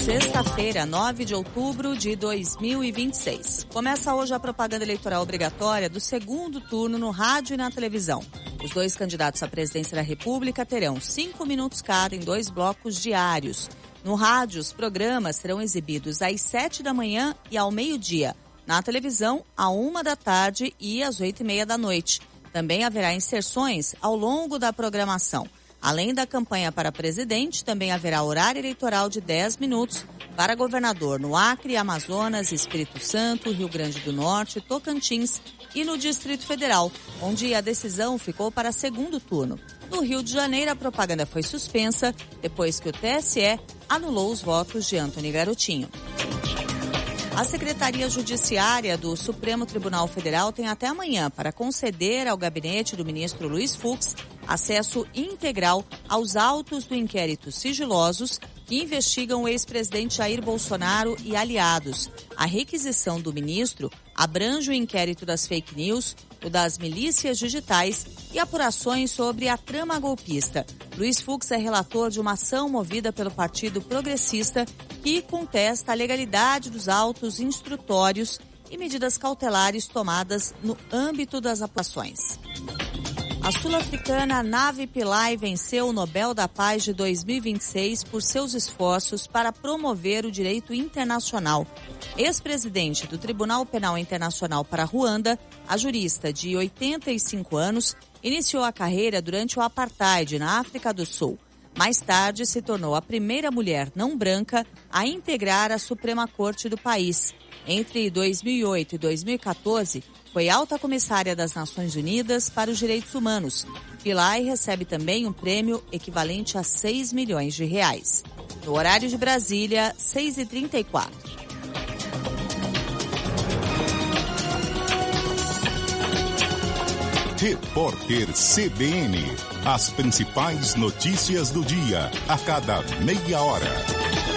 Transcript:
Sexta-feira, 9 de outubro de 2026. Começa hoje a propaganda eleitoral obrigatória do segundo turno no rádio e na televisão. Os dois candidatos à presidência da República terão 5 minutos cada em 2 blocos diários. No rádio, os programas serão exibidos às 7 da manhã e ao meio-dia. Na televisão, à 1 da tarde e às 8h30 da noite. Também haverá inserções ao longo da programação. Além da campanha para presidente, também haverá horário eleitoral de 10 minutos para governador no Acre, Amazonas, Espírito Santo, Rio Grande do Norte, Tocantins e no Distrito Federal, onde a decisão ficou para segundo turno. No Rio de Janeiro, a propaganda foi suspensa depois que o TSE anulou os votos de Antony Garotinho. A Secretaria Judiciária do Supremo Tribunal Federal tem até amanhã para conceder ao gabinete do ministro Luiz Fux acesso integral aos autos do inquérito sigilosos que investigam o ex-presidente Jair Bolsonaro e aliados. A requisição do ministro abrange o inquérito das fake news, o das milícias digitais e apurações sobre a trama golpista. Luiz Fux é relator de uma ação movida pelo Partido Progressista que contesta a legalidade dos autos instrutórios e medidas cautelares tomadas no âmbito das apurações. A sul-africana Navi Pillay venceu o Nobel da Paz de 2026 por seus esforços para promover o direito internacional. Ex-presidente do Tribunal Penal Internacional para Ruanda, a jurista de 85 anos iniciou a carreira durante o apartheid na África do Sul. Mais tarde, se tornou a primeira mulher não branca a integrar a Suprema Corte do país. Entre 2008 e 2014, foi alta comissária das Nações Unidas para os Direitos Humanos. Pillay recebe também um prêmio equivalente a 6 milhões de reais. No horário de Brasília, 6h34. Repórter CBN. As principais notícias do dia, a cada meia hora.